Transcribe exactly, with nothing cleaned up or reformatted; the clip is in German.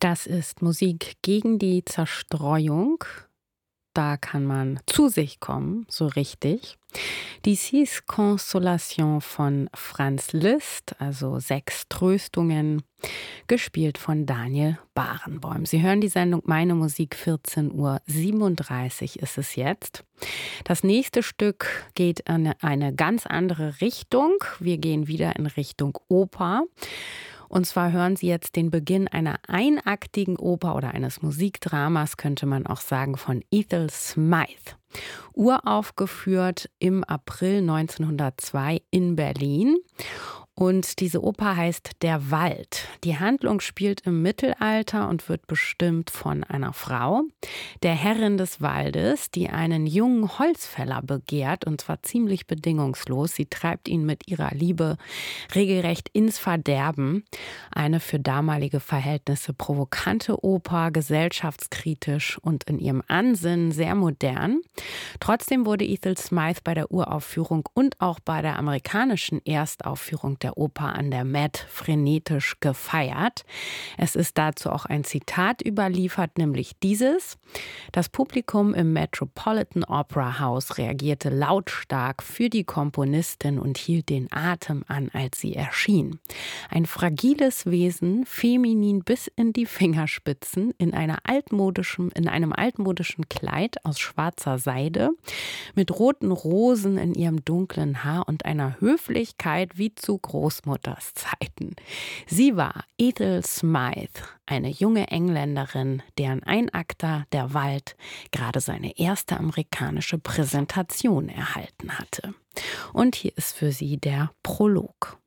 Das ist Musik gegen die Zerstreuung. Da kann man zu sich kommen, so richtig. Die Six Consolations von Franz Liszt, also sechs Tröstungen, gespielt von Daniel Barenboim. Sie hören die Sendung Meine Musik, vierzehn Uhr siebenunddreißig ist es jetzt. Das nächste Stück geht in eine ganz andere Richtung. Wir gehen wieder in Richtung Oper. Und zwar hören Sie jetzt den Beginn einer einaktigen Oper oder eines Musikdramas, könnte man auch sagen, von Ethel Smythe. Uraufgeführt im April neunzehnhundertzwei in Berlin. Und diese Oper heißt Der Wald. Die Handlung spielt im Mittelalter und wird bestimmt von einer Frau, der Herrin des Waldes, die einen jungen Holzfäller begehrt, und zwar ziemlich bedingungslos. Sie treibt ihn mit ihrer Liebe regelrecht ins Verderben. Eine für damalige Verhältnisse provokante Oper, gesellschaftskritisch und in ihrem Ansinnen sehr modern. Trotzdem wurde Ethel Smythe bei der Uraufführung und auch bei der amerikanischen Erstaufführung der Oper an der Met frenetisch gefeiert. Es ist dazu auch ein Zitat überliefert, nämlich dieses: Das Publikum im Metropolitan Opera House reagierte lautstark für die Komponistin und hielt den Atem an, als sie erschien. Ein fragiles Wesen, feminin bis in die Fingerspitzen, in, einer altmodischen, in einem altmodischen Kleid aus schwarzer Seide, mit roten Rosen in ihrem dunklen Haar und einer Höflichkeit wie zu Großmutters Zeiten. Sie war Ethel Smythe, eine junge Engländerin, deren Einakter, Der Wald, gerade seine erste amerikanische Präsentation erhalten hatte. Und hier ist für Sie der Prolog.